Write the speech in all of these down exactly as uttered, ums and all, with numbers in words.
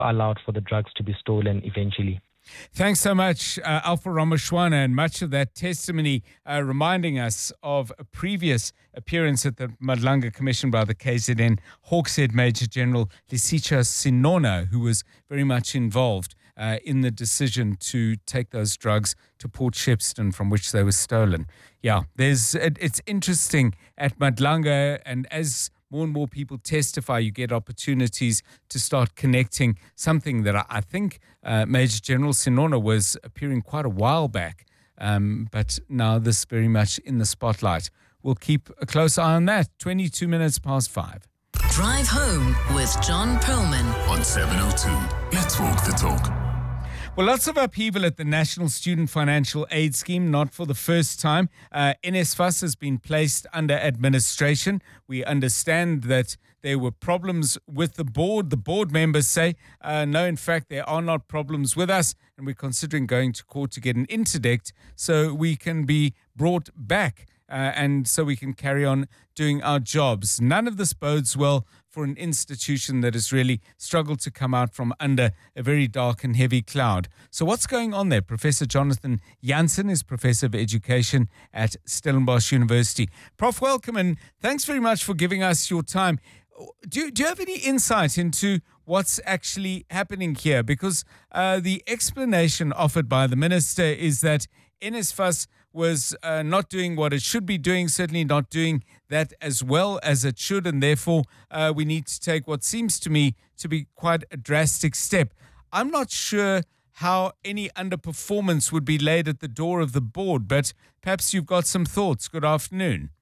allowed for the drugs to be stolen eventually. Thanks so much, uh, Alpha Ramoshwana, and much of that testimony uh, reminding us of a previous appearance at the Madlanga Commission by the K Z N Hawkshead Major General Lisicha Sinona, who was very much involved uh, in the decision to take those drugs to Port Shepstone from which they were stolen. Yeah, there's it, it's interesting at Madlanga, and as more and more people testify, you get opportunities to start connecting, something that I, I think uh, Major General Sinona was appearing quite a while back, um, but now this very much in the spotlight. We'll keep a close eye on that. twenty-two minutes past five. Drive Home with John Perlman on seven oh two. Let's walk the talk. Well, lots of upheaval at the National Student Financial Aid Scheme, not for the first time. Uh, NSFAS has been placed under administration. We understand that there were problems with the board. The board members say, uh, no, in fact, there are not problems with us, and we're considering going to court to get an interdict so we can be brought back uh, and so we can carry on doing our jobs. None of this bodes well for an institution that has really struggled to come out from under a very dark and heavy cloud. So what's going on there? Professor Jonathan Jansen is Professor of Education at Stellenbosch University. Prof, welcome, and thanks very much for giving us your time. Do, do you have any insight into what's actually happening here? Because uh, the explanation offered by the minister is that NSFAS was uh, not doing what it should be doing, certainly not doing that as well as it should, and therefore uh, we need to take what seems to me to be quite a drastic step. I'm not sure how any underperformance would be laid at the door of the board, but perhaps you've got some thoughts. Good afternoon.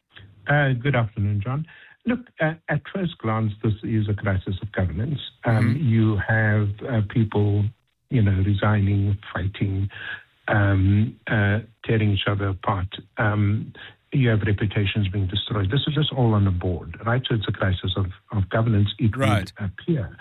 Uh, good afternoon, John. Look, uh, at first glance, this is a crisis of governance. Um, mm-hmm. You have uh, people, you know, resigning, fighting, um, uh, tearing each other apart. Um, you have reputations being destroyed. This is just all on the board, right? So it's a crisis of, of governance, it right. would appear.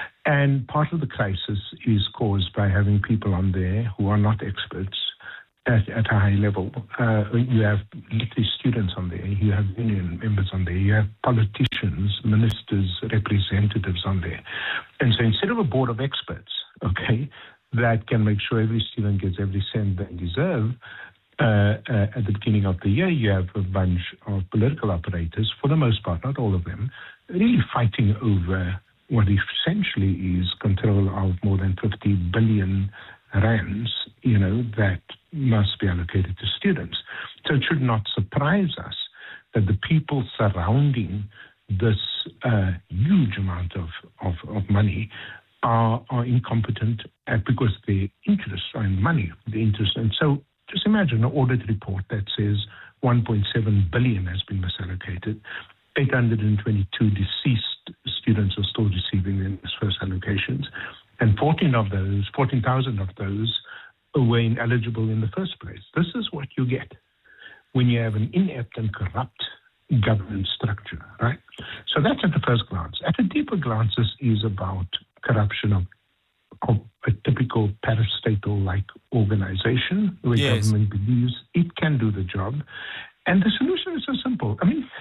And part of the crisis is caused by having people on there who are not experts at, at a high level. Uh, you have literally students on there, you have union members on there, you have politicians, ministers, representatives on there. And so instead of a board of experts, okay, that can make sure every student gets every cent they deserve, uh, uh, at the beginning of the year, you have a bunch of political operators, for the most part, not all of them, really fighting over what essentially is control of more than fifty billion rands, you know, that must be allocated to students. So it should not surprise us that the people surrounding this uh, huge amount of, of, of money are, are incompetent uh, because their interests are in money, the interest. And so just imagine an audit report that says one point seven billion has been misallocated. eight hundred twenty-two deceased students are still receiving their first allocations. And fourteen of those, fourteen thousand of those were ineligible in the first place. This is what you get when you have an inept and corrupt governance structure, right? So that's at the first glance. At a deeper glance, this is about corruption of, of a typical parastatal-like organization where yes. government believes it can do the job. And the solution is so simple. I mean,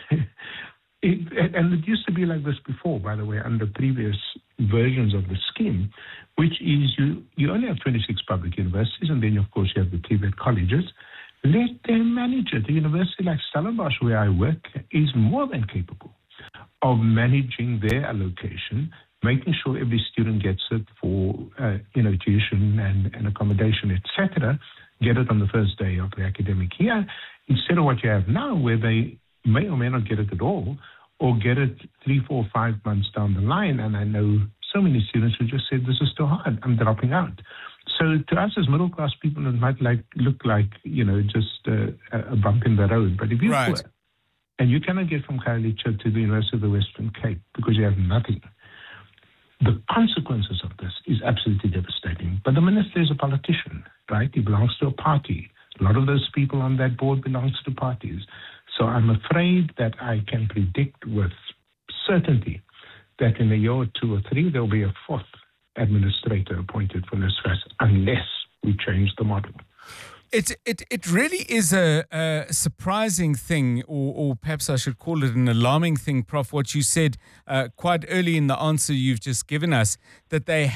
it, and it used to be like this before, by the way, under previous versions of the scheme, which is you, you only have twenty-six public universities, and then, of course, you have the T V E T colleges. Let them manage it. A university like Stellenbosch, where I work, is more than capable of managing their allocation, making sure every student gets it for, uh, you know, tuition and, and accommodation, et cetera, get it on the first day of the academic year, instead of what you have now, where they may or may not get it at all, or get it three, four, five months down the line. And I know so many students who just said, this is too hard, I'm dropping out. So to us as middle-class people, it might like look like, you know, just uh, a bump in the road. But if you're right. poor, and you cannot get from Khayelitsha to the University of the Western Cape because you have nothing, the consequences of this is absolutely devastating. But the minister is a politician, right? He belongs to a party. A lot of those people on that board belongs to parties. So I'm afraid that I can predict with certainty that in a year or two or three, there'll be a fourth administrator appointed for NSFAS unless we change the model. It it it really is a, a surprising thing, or, or perhaps I should call it an alarming thing, Prof, what you said uh, quite early in the answer you've just given us, that they